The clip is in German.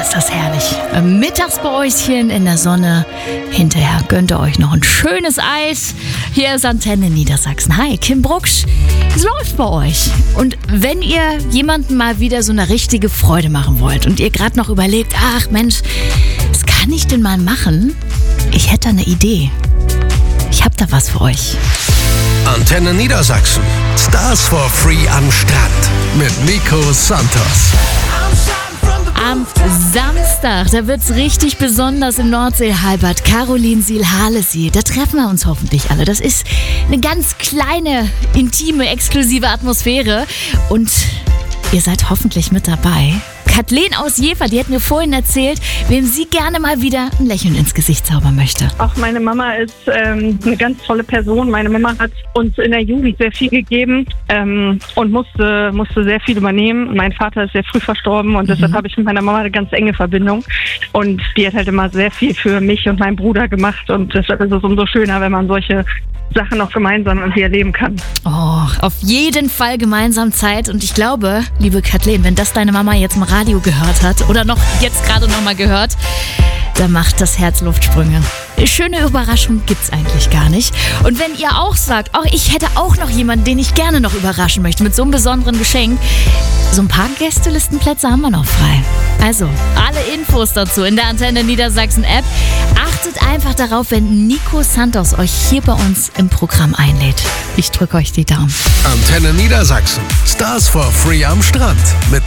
ist das herrlich. Mittagsbäuschen in der Sonne. Hinterher gönnt ihr euch noch ein schönes Eis. Hier ist Antenne Niedersachsen. Hi, Kim Brucksch. Es läuft bei euch. Und wenn ihr jemandem mal wieder so eine richtige Freude machen wollt und ihr gerade noch überlegt, ach Mensch, was kann ich denn mal machen? Ich hätte eine Idee. Ich hab da was für euch. Antenne Niedersachsen. Stars for Free am Strand mit Nico Santos. Am Samstag, da wird's richtig besonders im Nordseehalbad Carolinsiel-Halesee. Da treffen wir uns hoffentlich alle. Das ist eine ganz kleine, intime, exklusive Atmosphäre. Und ihr seid hoffentlich mit dabei. Kathleen aus Jever, die hat mir vorhin erzählt, wem sie gerne mal wieder ein Lächeln ins Gesicht zaubern möchte. Auch meine Mama ist eine ganz tolle Person. Meine Mama hat uns in der Jugend sehr viel gegeben und musste sehr viel übernehmen. Mein Vater ist sehr früh verstorben und deshalb habe ich mit meiner Mama eine ganz enge Verbindung. Und die hat halt immer sehr viel für mich und meinen Bruder gemacht. Und deshalb ist es umso schöner, wenn man solche Sachen auch gemeinsam irgendwie erleben kann. Oh, auf jeden Fall gemeinsam Zeit. Und ich glaube, liebe Kathleen, wenn das deine Mama jetzt im Radio gehört hat oder noch jetzt gerade noch mal gehört, da macht das Herz Luftsprünge. Schöne Überraschung gibt's eigentlich gar nicht. Und wenn ihr auch sagt, oh, ich hätte auch noch jemanden, den ich gerne noch überraschen möchte mit so einem besonderen Geschenk, so ein paar Gästelistenplätze haben wir noch frei. Also, alle Infos dazu in der Antenne Niedersachsen App. Achtet einfach darauf, wenn Nico Santos euch hier bei uns im Programm einlädt. Ich drücke euch die Daumen. Antenne Niedersachsen. Stars for Free am Strand mit